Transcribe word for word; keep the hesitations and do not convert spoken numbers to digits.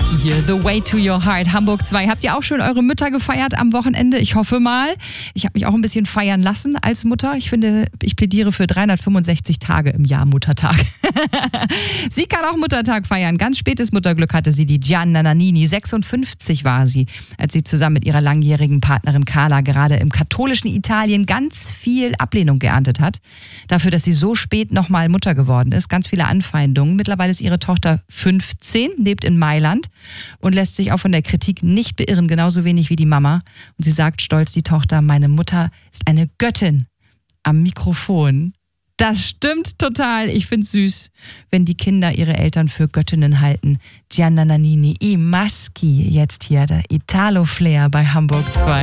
die hier. The Way to Your Heart, Hamburg zwei. Habt ihr auch schon eure Mütter gefeiert am Wochenende? Ich hoffe mal. Ich habe mich auch ein bisschen feiern lassen als Mutter. Ich finde, ich plädiere für dreihundertfünfundsechzig Tage im Jahr Muttertag. Sie kann auch Muttertag feiern. Ganz spätes Mutterglück hatte sie, die Gianna Nannini. sechsundfünfzig war sie, als sie zusammen mit ihrer langjährigen Partnerin Carla gerade im katholischen Italien ganz viel Ablehnung geerntet hat. Dafür, dass sie so spät nochmal Mutter geworden ist. Ganz viele Anfeindungen. Mittlerweile ist ihre Tochter fünfzehn, lebt in Mailand und lässt sich auch von der Kritik nicht beirren, genauso wenig wie die Mama. Und sie sagt stolz, die Tochter, meine Mutter ist eine Göttin am Mikrofon. Das stimmt total. Ich find's süß, wenn die Kinder ihre Eltern für Göttinnen halten. Gianna Nannini, I Maschi, jetzt hier der Italo-Flair bei Hamburg zwei.